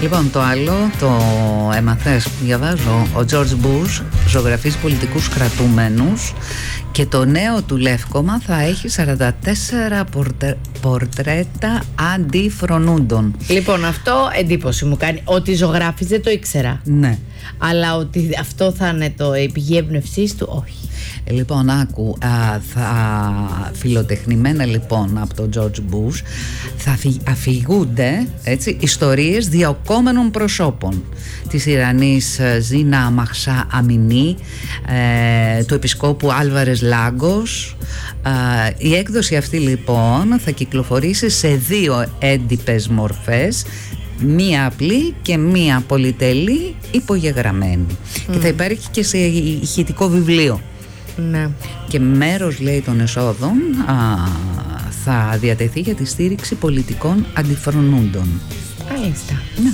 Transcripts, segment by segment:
Λοιπόν, το άλλο, το έμαθες, διαβάζω, ο George Bush ζωγραφίζει πολιτικούς κρατούμενους και το νέο του λεύκομα θα έχει 44 πορτρέτα αντιφρονούντων. Λοιπόν, αυτό εντύπωση μου κάνει. Ότι ζωγράφιζε το ήξερα. Ναι. Αλλά ότι αυτό θα είναι η πηγή έμπνευσής του, όχι. Λοιπόν, άκου, φιλοτεχνημένα λοιπόν από τον George Bush θα αφηγούνται, έτσι, ιστορίες διοκόμενων προσώπων της Ιρανής Ζίνα Μαχσά Αμινή, του επισκόπου Άλβαρες Λάγκος. Η έκδοση αυτή λοιπόν θα κυκλοφορήσει σε 2 έντυπες μορφές, μία απλή και μία πολυτελή υπογεγραμμένη, και θα υπάρχει και σε ηχητικό βιβλίο. Ναι. Και μέρος, λέει, των εσόδων θα διατεθεί για τη στήριξη πολιτικών αντιφρονούντων. Μάλιστα. Ναι.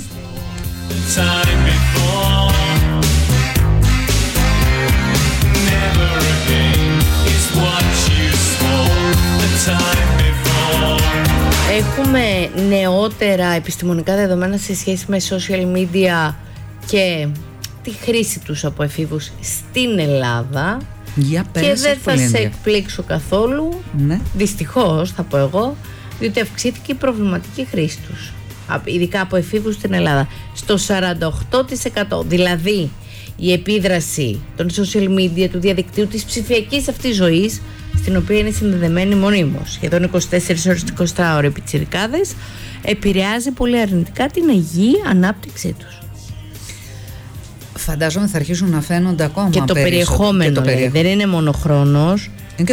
Έχουμε νεότερα επιστημονικά δεδομένα σε σχέση με social media και τη χρήση τους από εφήβους στην Ελλάδα. Και δεν θα σε εκπλήξω καθόλου, ναι. Δυστυχώς θα πω εγώ, διότι αυξήθηκε η προβληματική χρήση τους, ειδικά από εφήβους στην Ελλάδα, στο 48%. Δηλαδή η επίδραση των social media, του διαδικτύου, της ψηφιακής αυτής ζωής, στην οποία είναι συνδεδεμένοι μονίμως σχεδόν 24 ώρες 24 ώρες πιτσιρικάδες, επηρεάζει πολύ αρνητικά την υγιή ανάπτυξή τους. Φαντάζομαι θα αρχίσουν να φαίνονται ακόμα και το περιεχόμενο, λέει, δεν είναι μόνο χρόνος. Και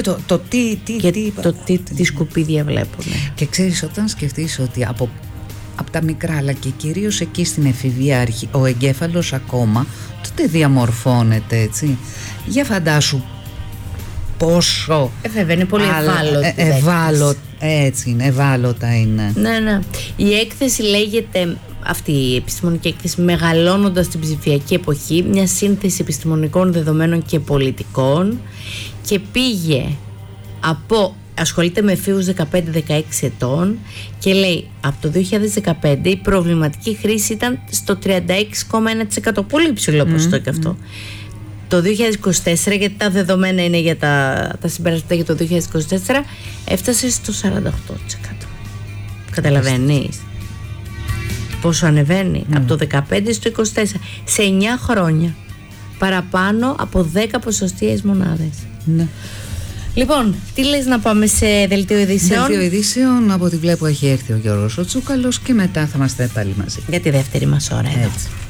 τι σκουπίδια βλέπουν. Και ξέρεις, όταν σκεφτείς ότι από τα μικρά, αλλά και κυρίως εκεί στην εφηβεία αρχή, ο εγκέφαλος ακόμα τότε διαμορφώνεται, έτσι. Για φαντάσου πόσο βέβαια είναι πολύ ευάλωτα είναι. Ναι. Η έκθεση λέγεται, αυτή η επιστημονική έκθεση, μεγαλώνοντας την ψηφιακή εποχή, μια σύνθεση επιστημονικών δεδομένων και πολιτικών, και πήγε ασχολείται με εφήβους 15-16 ετών και λέει από το 2015 η προβληματική χρήση ήταν στο 36,1%, πολύ υψηλό ποσοστό και αυτό. Το 2024, γιατί τα δεδομένα είναι για τα συμπεράσματα για το 2024, έφτασε στο 48%. Καταλαβαίνεις πόσο ανεβαίνει? Από το 15% στο 24%, σε 9 χρόνια, παραπάνω από 10 ποσοστιαίες μονάδες. Ναι. Λοιπόν, τι λες να πάμε σε δελτίο ειδήσεων? Δελτίο ειδήσεων, από ό,τι βλέπω έχει έρθει ο Γιώργος ο Τσούκαλος και μετά θα είμαστε πάλι μαζί για τη δεύτερη μας ώρα εδώ.